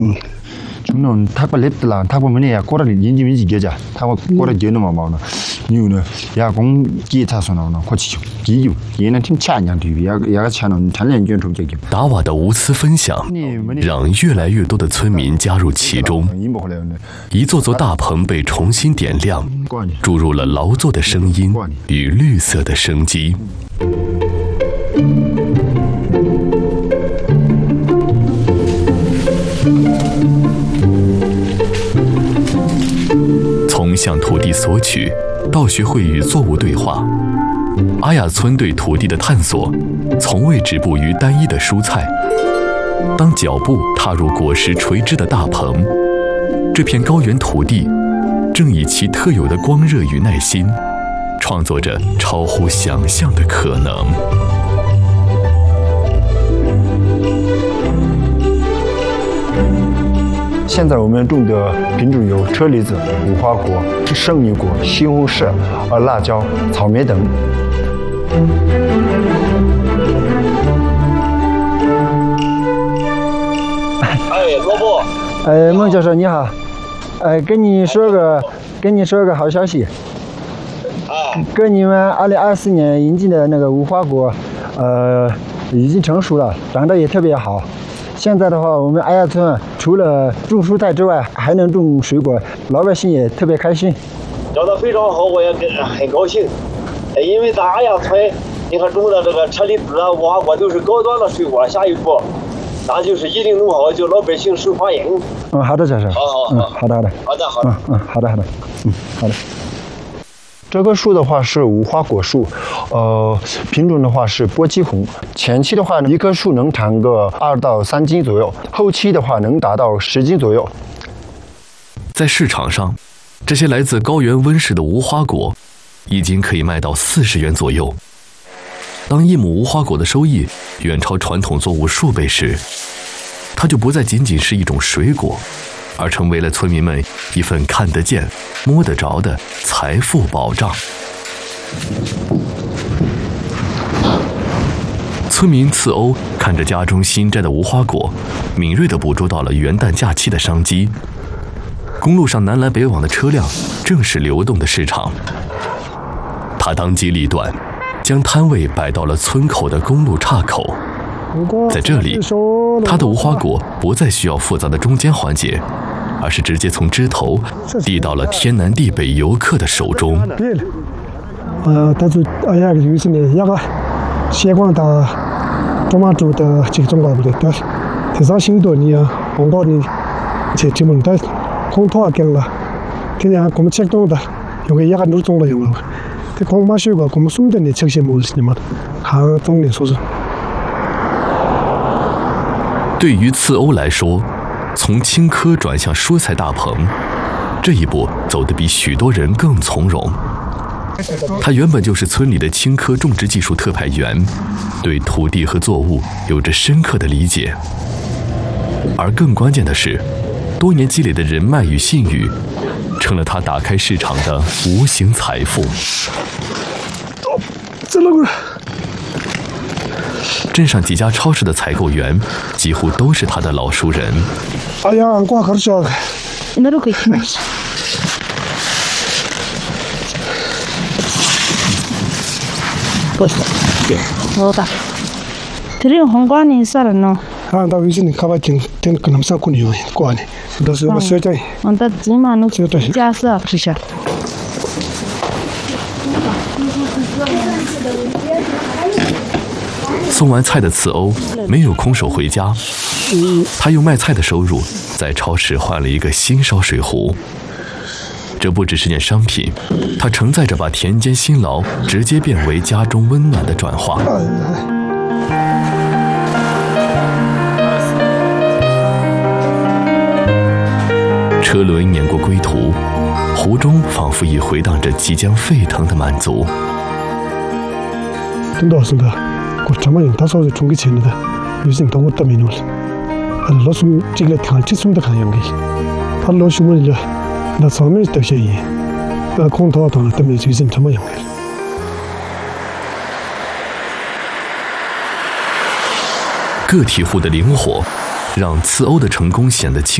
chúng nó tháp bếp là tháp bên này có được những gì kia chả tháp có được gì nữa mà nó nhiều nữa ya cũng kia tháp số nó có chỉ chỉ有也能挺恰当的也恰当产量卷出这个。 达瓦的无私分享，让越来越多的村民加入其中，一座座大棚被重新点亮，注入了劳作的声音与绿色的生机。从向土地索取到学会与作物对话，阿雅村对土地的探索从未止步于单一的蔬菜。当脚步踏入果实垂枝的大棚，这片高原土地正以其特有的光热与耐心，创作着超乎想象的可能。 现在我们种的品种有车厘子、无花果、圣女果、西红柿、辣椒、草莓等。 萝卜。 孟教授你好，跟你说个好消息。跟你们2024年引进的那个无花果，已经成熟了，长得也特别好。现在的话，我们阿雅村除了种蔬菜之外，还能种水果，老百姓也特别开心。 聊得非常好，我也很高兴。因为咱阿雅村，你看种的这个车厘子啊、无花果都是高端的水果，下一步，咱就是一定弄好，就老百姓受欢迎。 好的，教授。好的。好的。好的。这棵树的话是无花果树，品种的话是波奇红。前期的话呢，一棵树能产个2到3斤左右，后期的话能达到10斤左右。 在市场上，这些来自高原温室的无花果，已经可以卖到40元左右。当一亩无花果的收益远超传统作物数倍时，它就不再仅仅是一种水果，而成为了村民们一份看得见、摸得着的财富保障。村民次欧看着家中新摘的无花果，敏锐地捕捉到了元旦假期的商机。公路上南来北往的车辆正是流动的市场。他当机立断，将摊位摆到了村口的公路岔口。在这里，他的无花果不再需要复杂的中间环节，而是直接从枝头递到了天南地北游客的手中。 但是요즘에 야가 시행하다 토마토도 직종가보다 대사신도니야 공거리 제지문다 공토하겠라 그냥 공책동다 여기 야가 누종다 영어 그 공마시고 공숨된데 적시 모르시니만 강동네 소수。 对于次欧来说，从青稞转向蔬菜大棚，这一步走得比许多人更从容。他原本就是村里的青稞种植技术特派员，对土地和作物有着深刻的理解。而更关键的是，多年积累的人脉与信誉，成了他打开市场的无形财富。镇上几家超市的采购员几乎都是他的老熟人。 Terima hongkwani sarano. 다 위진이 가봐진 된 그놈사 군이요. 고아니. 그래서 세자이. 안다 지마노 자사 프리샤. 送完菜的次欧没有空手回家，他用卖菜的收入在超市换了一个新烧水壶。这不只是件商品，它承载着把田间辛劳直接变为家中温暖的转化。车轮碾过归途，湖中仿佛已回荡着即将沸腾的满足。 真的是的。 고참은 다소 중기 전에다 요즘 더 못다 미노. 알로숨 찍래 탈치 숨다 가는 게. 알로숨을 나 처음에 뜻이. 나 공토도 때문에 요즘 참 영. 个体户的灵活让刺鸥的成功显得轻